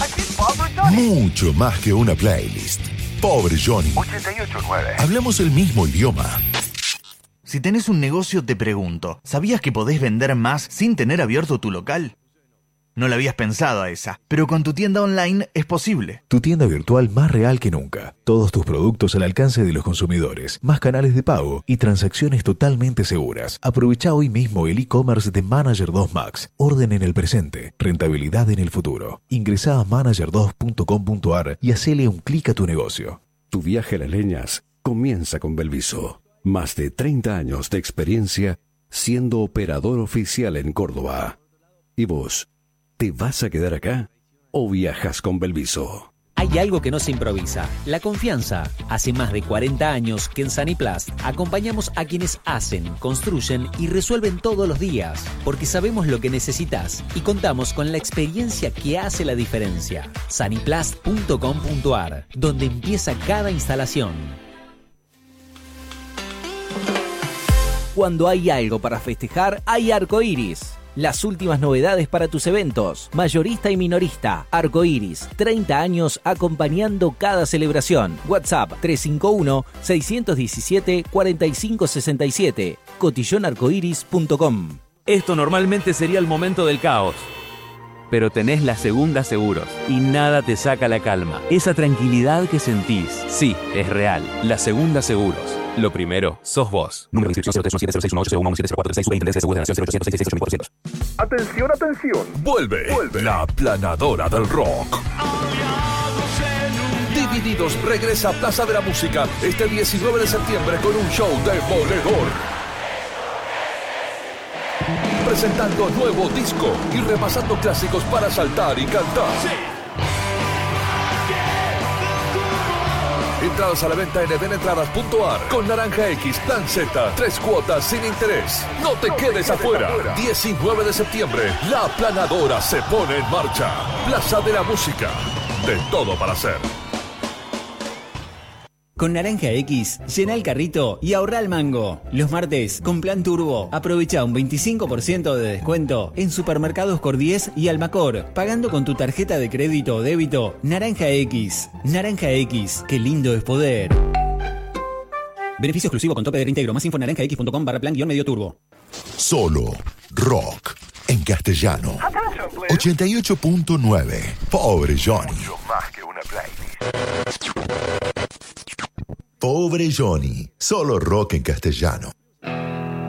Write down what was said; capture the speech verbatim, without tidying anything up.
Mucho más que una playlist. Pobre Johnny. ochenta y ocho nueve. Hablamos el mismo idioma. Si tenés un negocio, te pregunto, ¿sabías que podés vender más sin tener abierto tu local? No la habías pensado a esa, pero con tu tienda online es posible. Tu tienda virtual más real que nunca. Todos tus productos al alcance de los consumidores, más canales de pago y transacciones totalmente seguras. Aprovecha hoy mismo el e-commerce de Manager dos Max. Orden en el presente, rentabilidad en el futuro. Ingresá a manager dos punto com punto a r y hacele un clic a tu negocio. Tu viaje a las leñas comienza con Belviso. Más de treinta años de experiencia siendo operador oficial en Córdoba. ¿Y vos? ¿Te vas a quedar acá o viajas con Belviso? Hay algo que no se improvisa, la confianza. Hace más de cuarenta años que en Saniplast acompañamos a quienes hacen, construyen y resuelven todos los días, porque sabemos lo que necesitas y contamos con la experiencia que hace la diferencia. Saniplast punto com punto a r, donde empieza cada instalación. Cuando hay algo para festejar, hay Arcoiris. Las últimas novedades para tus eventos, mayorista y minorista. Arcoiris, treinta años acompañando cada celebración. WhatsApp tres cinco uno, seis uno siete, cuatro cinco seis siete. cotillón arcoiris punto com. Esto normalmente sería el momento del caos. Pero tenés la Segunda Seguros y nada te saca la calma. Esa tranquilidad que sentís, sí, es real. La Segunda Seguros. Lo primero, sos vos. Número de inscripción cero tres uno siete cero seis uno ocho cero uno siete cero cuatro tres seis. Superintendencia de Seguros de la Nación cero ochocientos sesenta y seis cuatrocientos. Atención, atención. Vuelve, Vuelve la aplanadora del rock. Divididos regresa a Plaza de la Música este diecinueve de septiembre con un show demoledor. Presentando nuevo disco y repasando clásicos para saltar y cantar. Entradas a la venta en eden entradas punto a r. Con Naranja X, Plan Z, tres cuotas sin interés. No te no quedes te afuera. afuera. diecinueve de septiembre, la aplanadora se pone en marcha. Plaza de la Música. De todo para hacer. Con Naranja X, llena el carrito y ahorra el mango. Los martes, con Plan Turbo, aprovecha un veinticinco por ciento de descuento en Supermercados Cordies y Almacor, pagando con tu tarjeta de crédito o débito Naranja X. Naranja X, qué lindo es poder. Beneficio exclusivo con tope de reintegro. Más info en naranja x punto com barra plan guión medio turbo. Solo rock en castellano. ochenta y ocho punto nueve. Pobre Johnny. Mucho más que una playlist. Pobre Johnny. Solo rock en castellano.